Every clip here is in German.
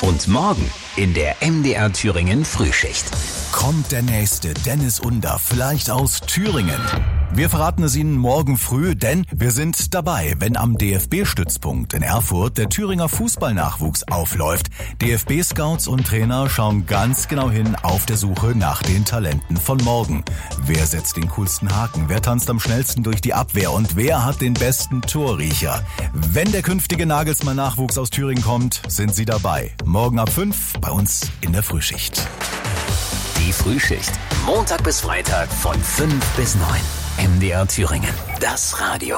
Und morgen in der MDR Thüringen Frühschicht. Kommt der nächste Dennis Under, vielleicht aus Thüringen? Wir verraten es Ihnen morgen früh, denn wir sind dabei, wenn am DFB-Stützpunkt in Erfurt der Thüringer Fußballnachwuchs aufläuft. DFB-Scouts und Trainer schauen ganz genau hin auf der Suche nach den Talenten von morgen. Wer setzt den coolsten Haken? Wer tanzt am schnellsten durch die Abwehr? Und wer hat den besten Torriecher? Wenn der künftige Nagelsmann-Nachwuchs aus Thüringen kommt, sind Sie dabei. Morgen ab 5 bei uns in der Frühschicht. Die Frühschicht. Montag bis Freitag von 5 bis 9. MDR Thüringen. Das Radio.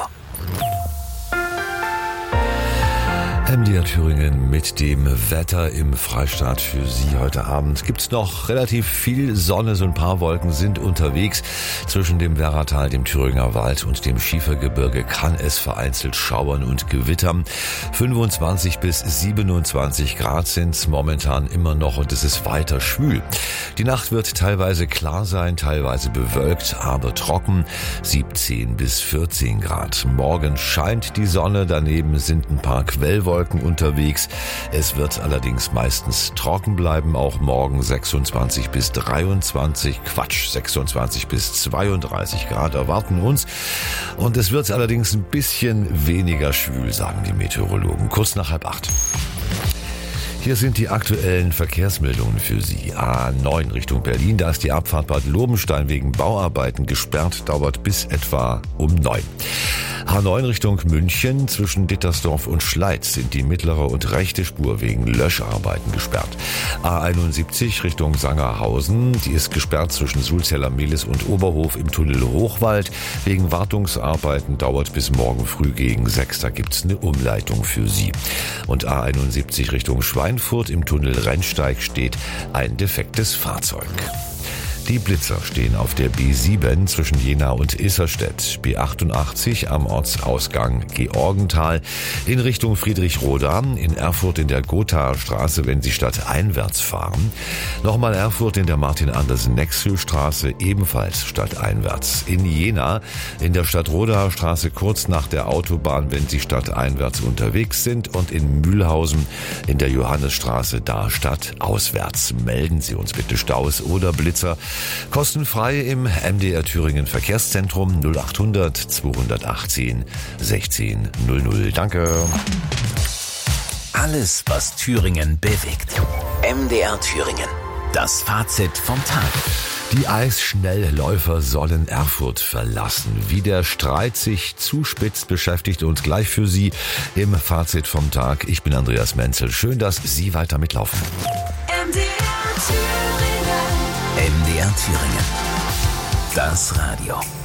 MDR Thüringen mit dem Wetter im Freistaat für Sie heute Abend. Gibt's noch relativ viel Sonne, so ein paar Wolken sind unterwegs. Zwischen dem Werratal, dem Thüringer Wald und dem Schiefergebirge kann es vereinzelt schauern und gewittern. 25 bis 27 Grad sind's momentan immer noch und es ist weiter schwül. Die Nacht wird teilweise klar sein, teilweise bewölkt, aber trocken. 17 bis 14 Grad. Morgen scheint die Sonne, daneben sind ein paar Quellwolken unterwegs. Es wird allerdings meistens trocken bleiben, auch morgen 26 bis 32 bis 32 Grad erwarten uns. Und es wird allerdings ein bisschen weniger schwül, sagen die Meteorologen. Kurz nach 7:30. Hier sind die aktuellen Verkehrsmeldungen für Sie. A9 Richtung Berlin, da ist die Abfahrt Bad Lobenstein wegen Bauarbeiten gesperrt, dauert bis etwa um 9. A9 Richtung München, zwischen Dittersdorf und Schleiz sind die mittlere und rechte Spur wegen Löscharbeiten gesperrt. A71 Richtung Sangerhausen, die ist gesperrt zwischen Sulzeller Mehlis und Oberhof im Tunnel Hochwald. Wegen Wartungsarbeiten dauert bis morgen früh gegen 6, da gibt's eine Umleitung für Sie. Und A71 Richtung Schweinfurt im Tunnel Rennsteig steht ein defektes Fahrzeug. Die Blitzer stehen auf der B7 zwischen Jena und Isserstedt, B88 am Ortsausgang Georgenthal in Richtung Friedrichroda, in Erfurt in der Gothaer Straße, wenn Sie stadteinwärts fahren. Nochmal Erfurt in der Martin-Andersen-Nexel-Straße, ebenfalls stadteinwärts. In Jena in der Stadtrodaer Straße kurz nach der Autobahn, wenn Sie stadteinwärts unterwegs sind. Und in Mühlhausen in der Johannesstraße, da stadtauswärts. Melden Sie uns bitte Staus oder Blitzer. Kostenfrei im MDR Thüringen Verkehrszentrum 0800 218 16 00. Danke. Alles, was Thüringen bewegt. MDR Thüringen. Das Fazit vom Tag. Die Eisschnellläufer sollen Erfurt verlassen. Wie der Streit sich zuspitzt, beschäftigt uns gleich für Sie im Fazit vom Tag. Ich bin Andreas Menzel. Schön, dass Sie weiter mitlaufen. MDR Thüringen. Das Radio.